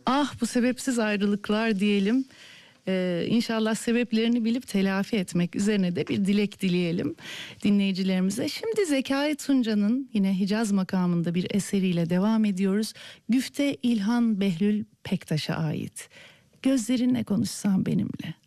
Ah, bu sebepsiz ayrılıklar diyelim. İnşallah sebeplerini bilip telafi etmek üzerine de bir dilek dileyelim dinleyicilerimize. Şimdi Zekai Tunca'nın yine Hicaz makamında bir eseriyle devam ediyoruz. Güfte İlhan Behlül Pektaş'a ait. Gözlerinle konuşsam benimle.